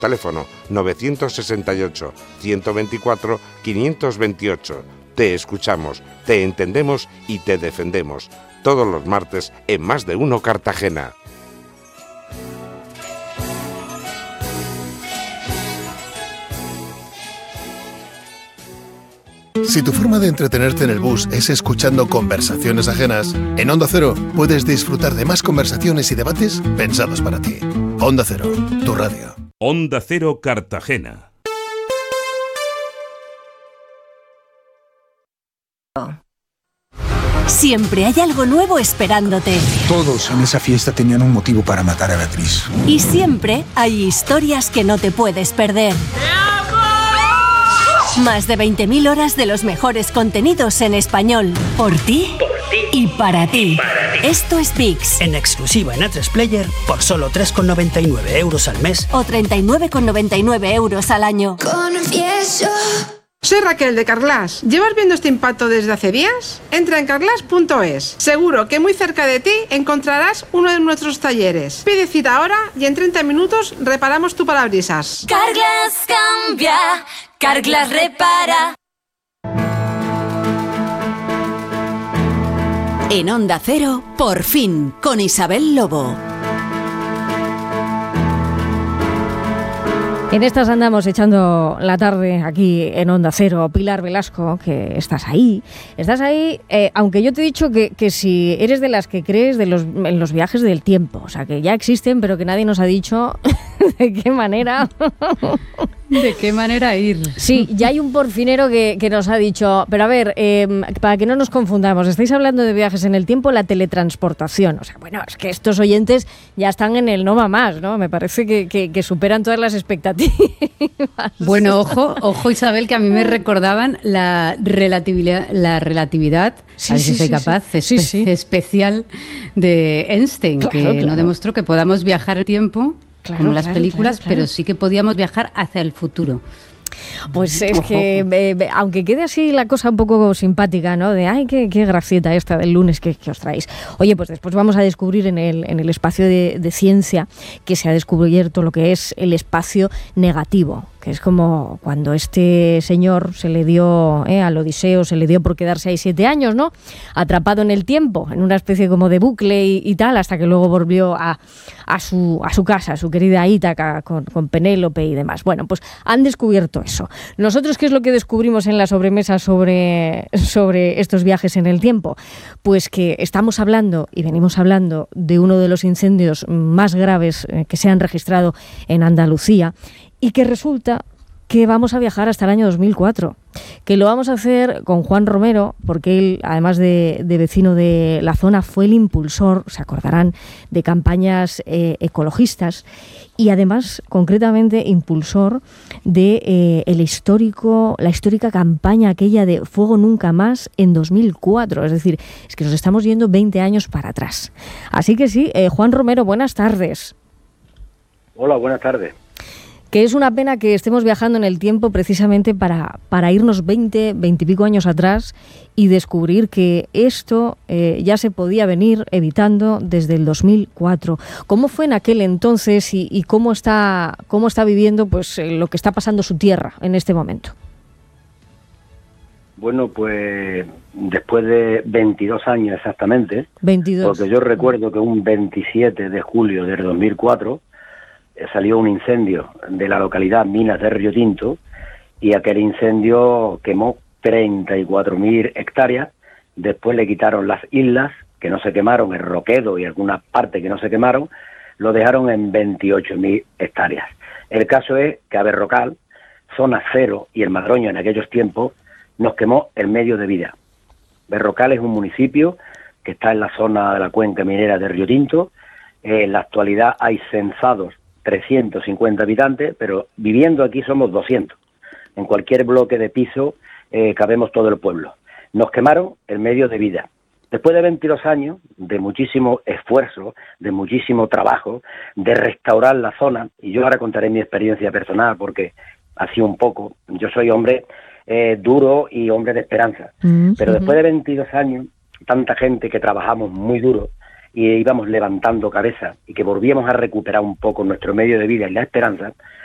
Teléfono 968-124-528. Te escuchamos, te entendemos y te defendemos. Todos los martes en Más de Uno Cartagena. Si tu forma de entretenerte en el bus es escuchando conversaciones ajenas, en Onda Cero puedes disfrutar de más conversaciones y debates pensados para ti. Onda Cero, tu radio. Onda Cero Cartagena. Siempre hay algo nuevo esperándote. Todos en esa fiesta tenían un motivo para matar a Beatriz. Y siempre hay historias que no te puedes perder. Más de 20.000 horas de los mejores contenidos en español. Por ti y para ti. Esto es VIX. En exclusiva en A3 Player por solo 3,99 euros al mes. O 39,99 euros al año. Confieso. Soy Raquel de Carglass. ¿Llevas viendo este impacto desde hace días? Entra en carglass.es. Seguro que muy cerca de ti encontrarás uno de nuestros talleres. Pide cita ahora y en 30 minutos reparamos tu parabrisas. Carglass cambia, Carglass repara. En Onda Cero, por fin, con Isabel Lobo. En estas andamos echando la tarde aquí en Onda Cero. Pilar Velasco, que estás ahí, aunque yo te he dicho que si eres de las que crees en los viajes del tiempo, o sea, que ya existen, pero que nadie nos ha dicho de qué manera... ¿De qué manera ir? Sí, ya hay un porfinero que nos ha dicho, pero a ver, para que no nos confundamos, estáis hablando de viajes en el tiempo, la teletransportación. O sea, bueno, es que estos oyentes ya están en el no va más, ¿no? Me parece que superan todas las expectativas. Bueno, ojo Isabel, que a mí me recordaban la relatividad, sí, a ver si soy capaz, especial de Einstein, claro. No demostró que podamos viajar el tiempo. Claro, como las películas, claro. Pero sí que podíamos viajar hacia el futuro. Pues es que, aunque quede así la cosa un poco simpática, ¿no? De, ay, qué gracieta esta del lunes que os traéis. Oye, pues después vamos a descubrir en el espacio de ciencia que se ha descubierto lo que es el espacio negativo, que es como cuando este señor se le dio, al Odiseo, se le dio por quedarse ahí 7 años, ¿no? Atrapado en el tiempo, en una especie como de bucle y tal, hasta que luego volvió a su casa, a su querida Ítaca, con Penélope y demás. Bueno, pues han descubierto eso. Nosotros, ¿qué es lo que descubrimos en la sobremesa sobre estos viajes en el tiempo? Pues que estamos hablando, y venimos hablando, de uno de los incendios más graves que se han registrado en Andalucía, y que resulta que vamos a viajar hasta el año 2004, que lo vamos a hacer con Juan Romero, porque él, además de vecino de la zona, fue el impulsor, se acordarán, de campañas ecologistas, y además, concretamente, impulsor de la histórica campaña aquella de Fuego Nunca Más en 2004, es decir, es que nos estamos yendo 20 años para atrás. Así que sí, Juan Romero, buenas tardes. Hola, buenas tardes. Que es una pena que estemos viajando en el tiempo precisamente para irnos 20 y pico años atrás y descubrir que esto ya se podía venir evitando desde el 2004. ¿Cómo fue en aquel entonces y cómo está viviendo pues lo que está pasando su tierra en este momento? Bueno, pues después de 22 años exactamente, 22. Porque yo recuerdo que un 27 de julio del 2004 salió un incendio de la localidad Minas de Río Tinto y aquel incendio quemó 34.000 hectáreas. Después le quitaron las islas, que no se quemaron, el Roquedo y algunas partes que no se quemaron, lo dejaron en 28.000 hectáreas. El caso es que a Berrocal, zona cero y el Madroño en aquellos tiempos, nos quemó el medio de vida. Berrocal es un municipio que está en la zona de la cuenca minera de Río Tinto. En la actualidad hay censados 350 habitantes, pero viviendo aquí somos 200. En cualquier bloque de piso cabemos todo el pueblo. Nos quemaron el medio de vida. Después de 22 años de muchísimo esfuerzo, de muchísimo trabajo, de restaurar la zona, y yo ahora contaré mi experiencia personal porque así un poco, yo soy hombre duro y hombre de esperanza, pero después de 22 años, tanta gente que trabajamos muy duro, y íbamos levantando cabeza y que volvíamos a recuperar un poco nuestro medio de vida y la esperanza,